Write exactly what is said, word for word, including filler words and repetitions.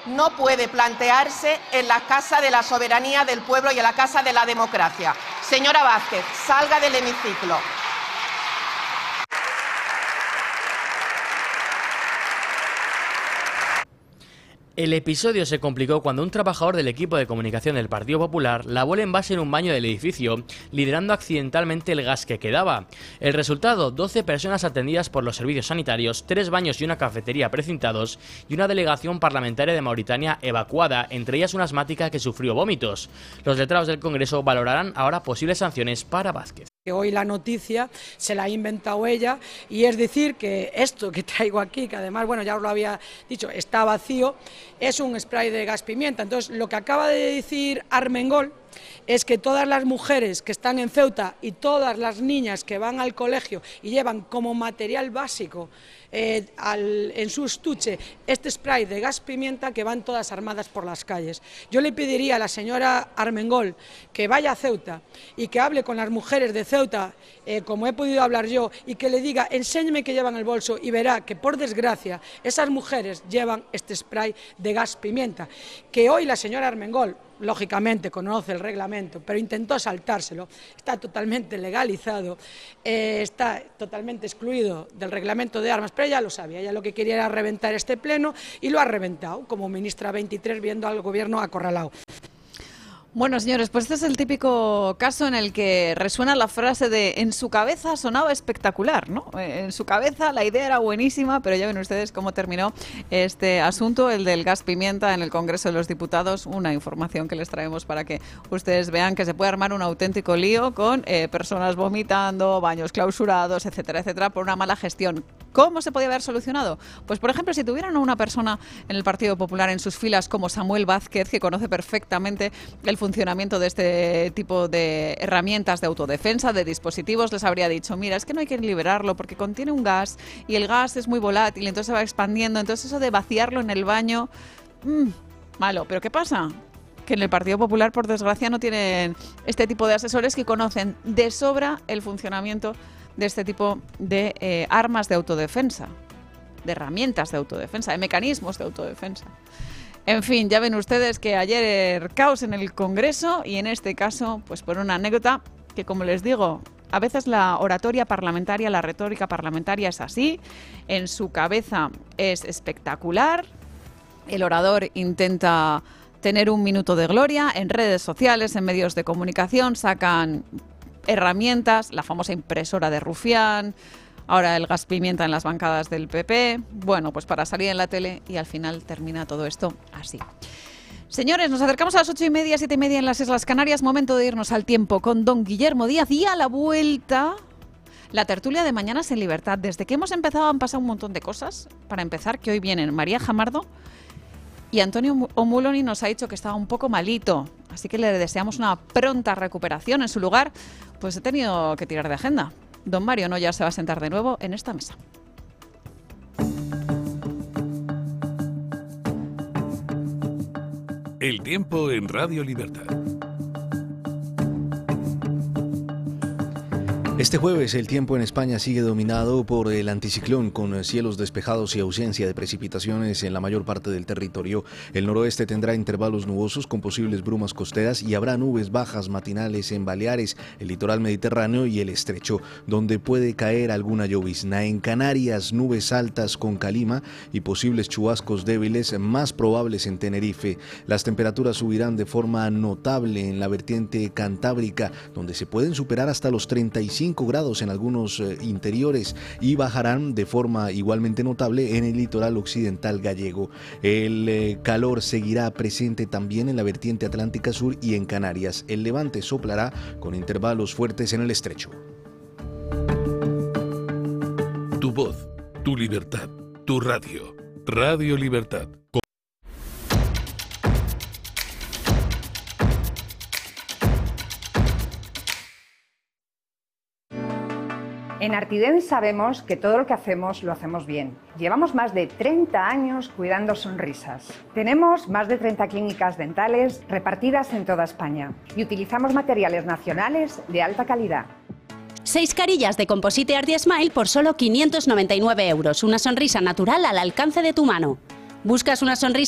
no puede plantearse en la Casa de la Soberanía del Pueblo y en la Casa de la Democracia. Señora Vázquez, salga del hemiciclo. El episodio se complicó cuando un trabajador del equipo de comunicación del Partido Popular lavó el envase en un baño del edificio, liderando accidentalmente el gas que quedaba. El resultado, doce personas atendidas por los servicios sanitarios, tres baños y una cafetería precintados y una delegación parlamentaria de Mauritania evacuada, entre ellas una asmática que sufrió vómitos. Los letrados del Congreso valorarán ahora posibles sanciones para Vázquez. Que hoy la noticia se la ha inventado ella, y es decir que esto que traigo aquí, que además, bueno, ya os lo había dicho, está vacío, es un spray de gas pimienta. Entonces, lo que acaba de decir Armengol es que todas las mujeres que están en Ceuta y todas las niñas que van al colegio y llevan como material básico eh, al, en su estuche este spray de gas pimienta, que van todas armadas por las calles. Yo le pediría a la señora Armengol que vaya a Ceuta y que hable con las mujeres de Ceuta, eh, como he podido hablar yo, y que le diga, enséñeme qué llevan en el bolso, y verá que, por desgracia, esas mujeres llevan este spray de gas pimienta, que hoy la señora Armengol, lógicamente conoce el reglamento, pero intentó saltárselo, está totalmente legalizado, eh, está totalmente excluido del reglamento de armas, pero ella lo sabía, ella lo que quería era reventar este pleno y lo ha reventado, como ministra veintitrés, viendo al gobierno acorralado. Bueno, señores, pues este es el típico caso en el que resuena la frase de en su cabeza sonaba espectacular, ¿no? En su cabeza la idea era buenísima, pero ya ven ustedes cómo terminó este asunto, el del gas pimienta en el Congreso de los Diputados. Una información que les traemos para que ustedes vean que se puede armar un auténtico lío con eh, personas vomitando, baños clausurados, etcétera, etcétera, por una mala gestión. ¿Cómo se podía haber solucionado? Pues, por ejemplo, si tuvieran a una persona en el Partido Popular en sus filas como Samuel Vázquez, que conoce perfectamente el funcionamiento de este tipo de herramientas de autodefensa, de dispositivos, les habría dicho, mira, es que no hay que liberarlo porque contiene un gas y el gas es muy volátil y entonces se va expandiendo, entonces eso de vaciarlo en el baño, mmm, malo. ¿Pero qué pasa? Que en el Partido Popular, por desgracia, no tienen este tipo de asesores que conocen de sobra el funcionamiento de este tipo de eh, armas de autodefensa, de herramientas de autodefensa, de mecanismos de autodefensa. En fin, ya ven ustedes que ayer caos en el Congreso, y en este caso, pues por una anécdota que, como les digo, a veces la oratoria parlamentaria, la retórica parlamentaria es así, en su cabeza es espectacular, el orador intenta tener un minuto de gloria, en redes sociales, en medios de comunicación, sacan herramientas, la famosa impresora de Rufián, ahora el gas pimienta en las bancadas del P P, bueno, pues para salir en la tele, y al final termina todo esto así. Señores, nos acercamos a las ocho y media, siete y media en las Islas Canarias, momento de irnos al tiempo con don Guillermo Díaz, y a la vuelta la tertulia de Mañanas en Libertad. Desde que hemos empezado han pasado un montón de cosas. Para empezar, que hoy vienen María Jamardo, y Antonio Omuloni nos ha dicho que estaba un poco malito, así que le deseamos una pronta recuperación. En su lugar, pues he tenido que tirar de agenda. Don Mario Noya se va a sentar de nuevo en esta mesa. El tiempo en Radio Libertad. Este jueves el tiempo en España sigue dominado por el anticiclón, con cielos despejados y ausencia de precipitaciones en la mayor parte del territorio. El noroeste tendrá intervalos nubosos con posibles brumas costeras, y habrá nubes bajas matinales en Baleares, el litoral mediterráneo y el estrecho, donde puede caer alguna llovizna. En Canarias, nubes altas con calima y posibles chubascos débiles más probables en Tenerife. Las temperaturas subirán de forma notable en la vertiente cantábrica, donde se pueden superar hasta los treinta y cinco grados en algunos eh, interiores, y bajarán de forma igualmente notable en el litoral occidental gallego. El eh, calor seguirá presente también en la vertiente atlántica sur y en Canarias. El levante soplará con intervalos fuertes en el estrecho. Tu voz, tu libertad, tu radio. Radio Libertad. En Artident sabemos que todo lo que hacemos lo hacemos bien. Llevamos más de treinta años cuidando sonrisas. Tenemos más de treinta clínicas dentales repartidas en toda España y utilizamos materiales nacionales de alta calidad. Seis carillas de Composite Arty Smile por solo quinientos noventa y nueve euros. Una sonrisa natural al alcance de tu mano. ¿Buscas una sonrisa